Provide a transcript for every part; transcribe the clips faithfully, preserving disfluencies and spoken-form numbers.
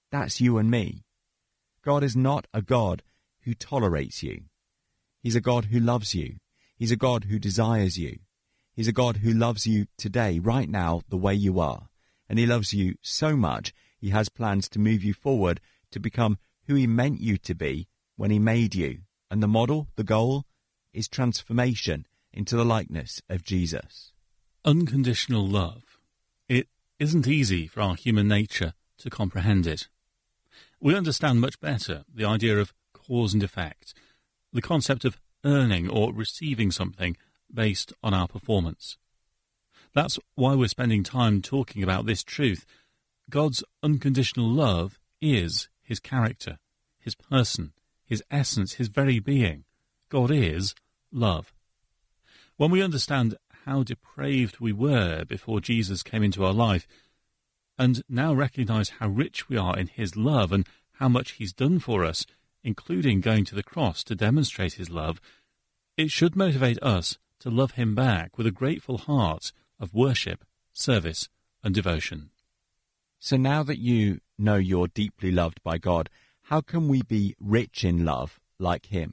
That's you and me. God is not a God who tolerates you. He's a God who loves you. He's a God who desires you. He's a God who loves you today, right now, the way you are. And he loves you so much, he has plans to move you forward to become who he meant you to be when he made you. And the model, the goal, is transformation into the likeness of Jesus. Unconditional love. It isn't easy for our human nature to comprehend it. We understand much better the idea of cause and effect, the concept of earning or receiving something based on our performance. That's why we're spending time talking about this truth. God's unconditional love is his character, his person, his essence, his very being. God is love. When we understand how depraved we were before Jesus came into our life, and now recognize how rich we are in his love and how much he's done for us, including going to the cross to demonstrate his love, it should motivate us to love him back with a grateful heart of worship, service, and devotion. So now that you know you're deeply loved by God, how can we be rich in love like him?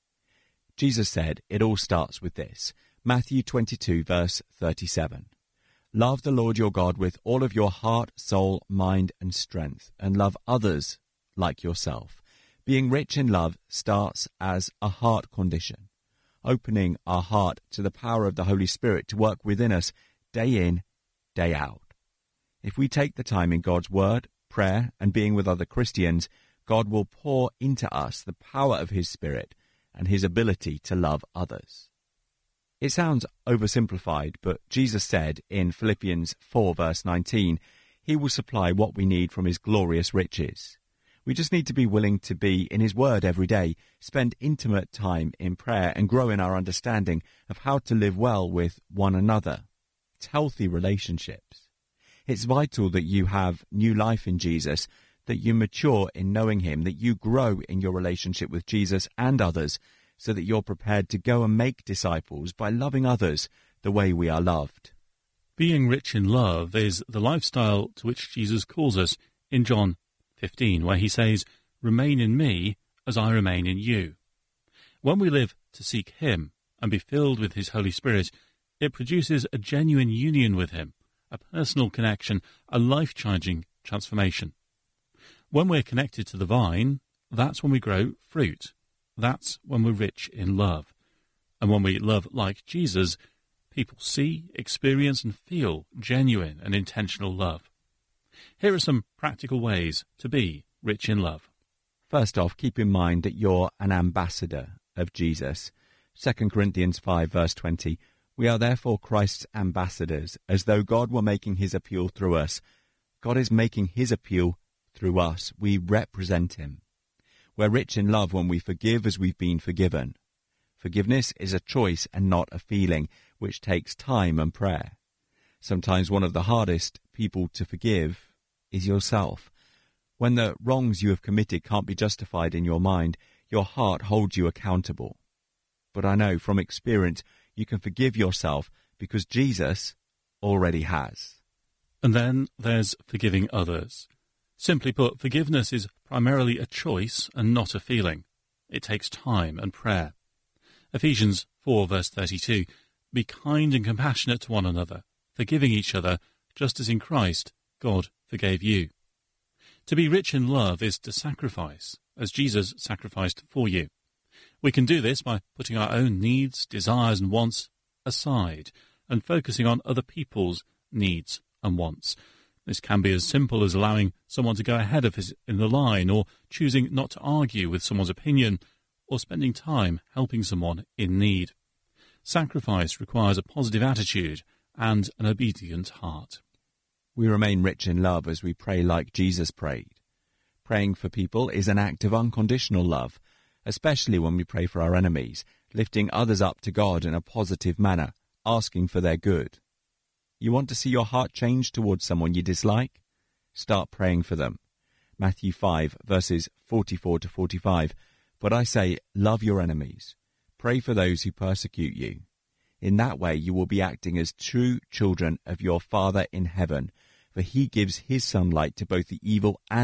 Jesus said it all starts with this. Matthew twenty-two, verse thirty-seven. Love the Lord your God with all of your heart, soul, mind, and strength, and love others like yourself. Being rich in love starts as a heart condition, opening our heart to the power of the Holy Spirit to work within us day in, day out. If we take the time in God's Word, prayer, and being with other Christians, God will pour into us the power of his Spirit and his ability to love others. It sounds oversimplified, but Jesus said in Philippians four, verse nineteen, he will supply what we need from his glorious riches. We just need to be willing to be in his word every day, spend intimate time in prayer, and grow in our understanding of how to live well with one another. It's healthy relationships. It's vital that you have new life in Jesus, that you mature in knowing him, that you grow in your relationship with Jesus and others, so that you're prepared to go and make disciples by loving others the way we are loved. Being rich in love is the lifestyle to which Jesus calls us in John fifteen, where he says, "Remain in me as I remain in you." When we live to seek him and be filled with his Holy Spirit, it produces a genuine union with him, a personal connection, a life-changing transformation. When we're connected to the vine, that's when we grow fruit. That's when we're rich in love. And when we love like Jesus, people see, experience, and feel genuine and intentional love. Here are some practical ways to be rich in love. First off, keep in mind that you're an ambassador of Jesus. Second Corinthians five, verse twenty, we are therefore Christ's ambassadors, as though God were making his appeal through us. God is making his appeal through us. We represent him. We're rich in love when we forgive as we've been forgiven. Forgiveness is a choice and not a feeling, which takes time and prayer. Sometimes one of the hardest people to forgive is yourself. When the wrongs you have committed can't be justified in your mind, your heart holds you accountable. But I know from experience you can forgive yourself because Jesus already has. And then there's forgiving others. Simply put, forgiveness is primarily a choice and not a feeling. It takes time and prayer. Ephesians four, verse thirty-two, be kind and compassionate to one another, forgiving each other, just as in Christ God forgave you. To be rich in love is to sacrifice, as Jesus sacrificed for you. We can do this by putting our own needs, desires, and wants aside and focusing on other people's needs and wants. This can be as simple as allowing someone to go ahead of us in the line, or choosing not to argue with someone's opinion, or spending time helping someone in need. Sacrifice requires a positive attitude and an obedient heart. We remain rich in love as we pray like Jesus prayed. Praying for people is an act of unconditional love, especially when we pray for our enemies, lifting others up to God in a positive manner, asking for their good. You want to see your heart change towards someone you dislike? Start praying for them. Matthew five, verses forty-four to forty-five. But I say, love your enemies. Pray for those who persecute you. In that way you will be acting as true children of your Father in heaven, for he gives his sunlight to both the evil and